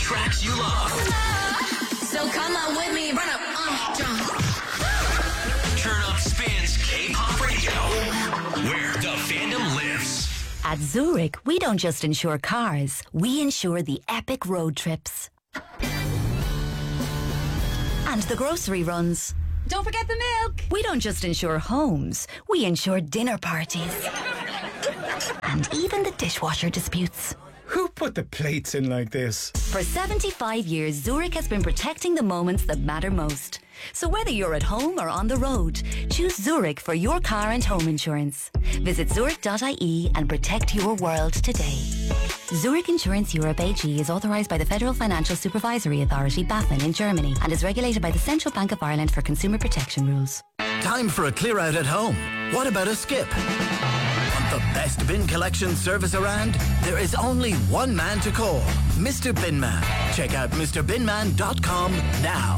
tracks you love. So come on with me, run up, jump. Turn Up Spins K-Pop Radio, where the fandom lives. At Zurich, we don't just insure cars, we insure the epic road trips. And the grocery runs. Don't forget the milk. We don't just insure homes, we insure dinner parties. And even the dishwasher disputes. Who put the plates in like this? For 75 years, Zurich has been protecting the moments that matter most. So whether you're at home or on the road, choose Zurich for your car and home insurance. Visit zurich.ie and protect your world today. Zurich Insurance Europe AG is authorised by the Federal Financial Supervisory Authority, BaFin, in Germany and is regulated by the Central Bank of Ireland for consumer protection rules. Time for a clear out at home. What about a skip? Want the best bin collection service around? There is only one man to call, Mr. Binman. Check out MrBinman.com now.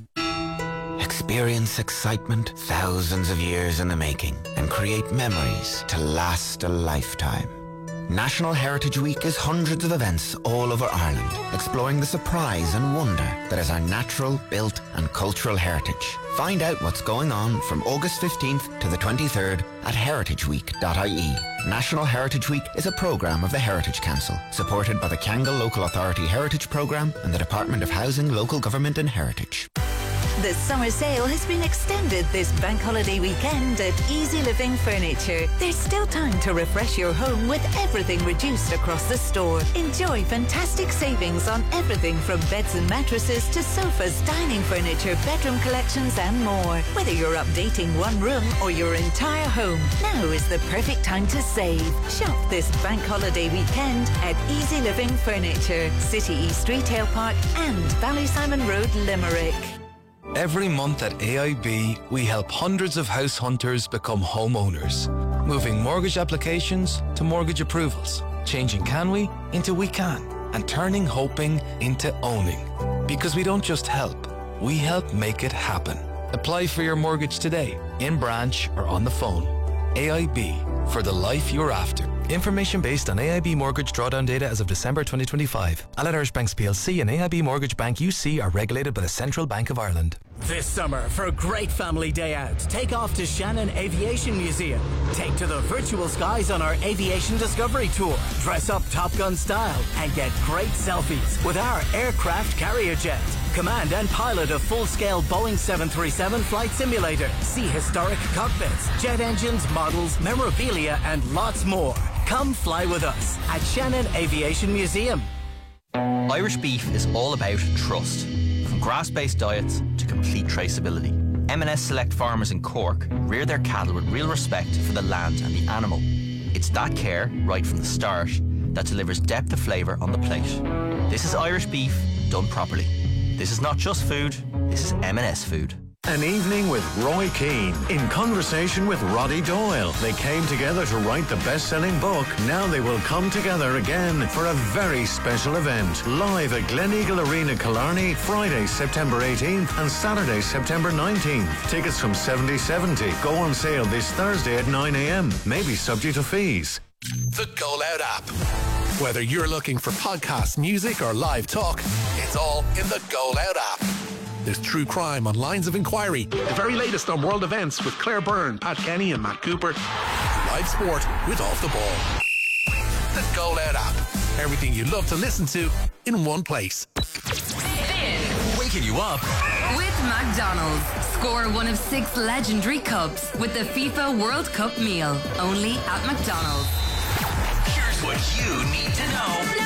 Experience excitement thousands of years in the making and create memories to last a lifetime. National Heritage Week is hundreds of events all over Ireland, exploring the surprise and wonder that is our natural, built and cultural heritage. Find out what's going on from August 15th to the 23rd at heritageweek.ie. National Heritage Week is a programme of the Heritage Council, supported by the Kangol Local Authority Heritage Programme and the Department of Housing, Local Government and Heritage. The summer sale has been extended this bank holiday weekend at Easy Living Furniture. There's still time to refresh your home with everything reduced across the store. Enjoy fantastic savings on everything from beds and mattresses to sofas, dining furniture, bedroom collections and more. Whether you're updating one room or your entire home, now is the perfect time to save. Shop this bank holiday weekend at Easy Living Furniture, City East Retail Park and Ballysimon Road, Limerick. Every month at AIB, we help hundreds of house hunters become homeowners, moving mortgage applications to mortgage approvals, changing can we into we can, and turning hoping into owning. Because we don't just help, we help make it happen. Apply for your mortgage today, in branch or on the phone. AIB, for the life you're after. Information based on AIB mortgage drawdown data as of December 2025. Allied Irish Banks PLC and AIB Mortgage Bank UC are regulated by the Central Bank of Ireland. This summer, for a great family day out, take off to Shannon Aviation Museum. Take to the virtual skies on our Aviation Discovery Tour. Dress up Top Gun style and get great selfies with our aircraft carrier jet. Command and pilot a full-scale Boeing 737 flight simulator. See historic cockpits, jet engines, models, memorabilia and lots more. Come fly with us at Shannon Aviation Museum. Irish beef is all about trust. From grass-based diets to complete traceability. M&S Select farmers in Cork rear their cattle with real respect for the land and the animal. It's that care, right from the start, that delivers depth of flavour on the plate. This is Irish beef done properly. This is not just food, this is M&S food. An evening with Roy Keane in conversation with Roddy Doyle. They came together to write the best-selling book. Now they will come together again for a very special event. Live at Gleneagle Arena, Killarney, Friday, September 18th and Saturday, September 19th. Tickets from 70/70 go on sale this Thursday at 9 a.m. Maybe subject to fees. The Go Loud app. Whether you're looking for podcasts, music or live talk, it's all in the Go Loud app. There's true crime on Lines of Inquiry, the very latest on world events with Claire Byrne, Pat Kenny and Matt Cooper, live sport with Off the Ball. The Go Loud app. Everything you love to listen to in one place. Waking you up With McDonald's. Score one of 6 legendary cups with the FIFA World Cup meal. Only at McDonald's. Here's what you need to know.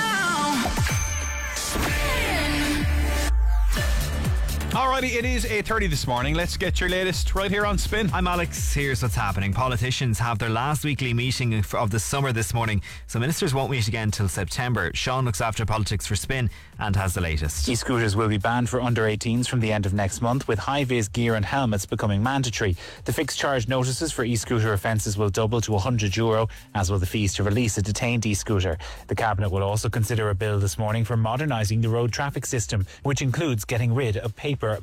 Alrighty, it is 8:30 this morning. Let's get your latest right here on Spin. I'm Alex. Here's what's happening. Politicians have their last weekly meeting of the summer this morning, so ministers won't meet again till September. Sean looks after politics for Spin and has the latest. E-scooters will be banned for under 18s from the end of next month, with high-vis gear and helmets becoming mandatory. The fixed charge notices for e-scooter offences will double to €100, as will the fees to release a detained e-scooter. The Cabinet will also consider a bill this morning for modernising the road traffic system, which includes getting rid of paper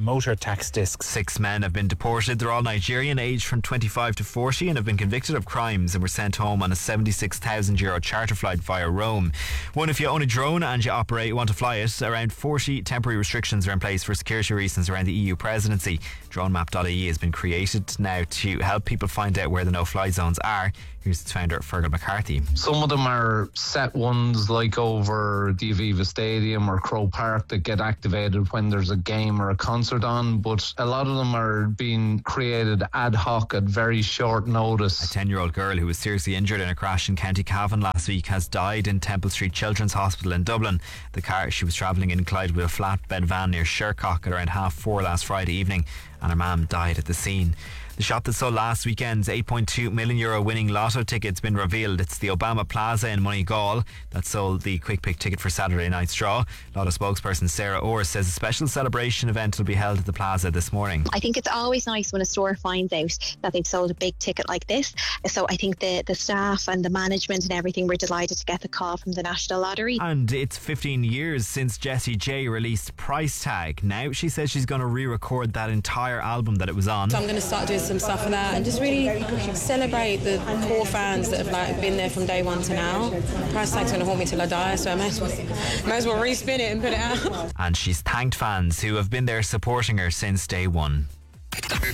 motor tax discs. 6 men have been deported. They're all Nigerian, aged from 25 to 40, and have been convicted of crimes and were sent home on a €76,000 charter flight via Rome. One, if you own a drone and you want to fly it, around 40 temporary restrictions are in place for security reasons around the EU presidency. DroneMap.ie has been created now to help people find out where the no-fly zones are. Here's its founder, Fergal McCarthy. Some of them are set ones like over the Aviva Stadium or Crow Park that get activated when there's a game or a concert on, but a lot of them are being created ad hoc at very short notice. A 10-year-old girl who was seriously injured in a crash in County Cavan last week has died in Temple Street Children's Hospital in Dublin. The car she was travelling in collided with a flatbed van near Shercock at around 4:30 last Friday evening, and her mum died at the scene. The shop that sold last weekend's €8.2 million winning lotto ticket's been revealed. It's the Obama Plaza in Moneygall that sold the quick pick ticket for Saturday night's draw. Lotto spokesperson Sarah Orr says a special celebration event will be held at the Plaza this morning. I think it's always nice when a store finds out that they've sold a big ticket like this. So I think the staff and the management and everything were delighted to get the call from the National Lottery. And it's 15 years since Jessie J released Price Tag. Now she says she's going to re-record that entire album that it was on. So I'm going to start doing some stuff for that and just really celebrate the core fans that have been there from day one to now. Price Tag's going to haunt me till I die, so I might as well respin it and put it out. And she's thanked fans who have been there supporting her since day one.